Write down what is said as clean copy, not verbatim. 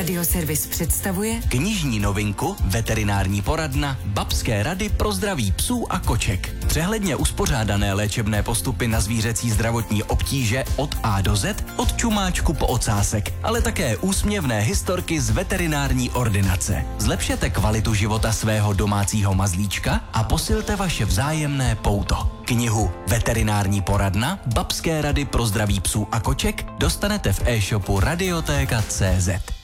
Radioservis představuje knižní novinku Veterinární poradna Babské rady pro zdraví psů a koček. Přehledně uspořádané léčebné postupy na zvířecí zdravotní obtíže od A do Z, od čumáčku po ocásek, ale také úsměvné historky z veterinární ordinace. Zlepšete kvalitu života svého domácího mazlíčka a posilte vaše vzájemné pouto. Knihu Veterinární poradna Babské rady pro zdraví psů a koček dostanete v e-shopu Radiotéka.cz.